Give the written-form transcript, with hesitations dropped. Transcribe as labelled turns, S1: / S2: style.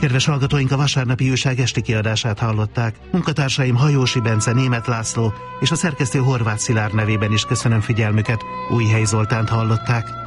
S1: Kedves hallgatóink, a vasárnapi újság esti kiadását hallották. Munkatársaim Hajósi Bence, Németh László és a szerkesztő Horváth Szilárd nevében is köszönöm figyelmüket. Újhely Zoltánt hallották.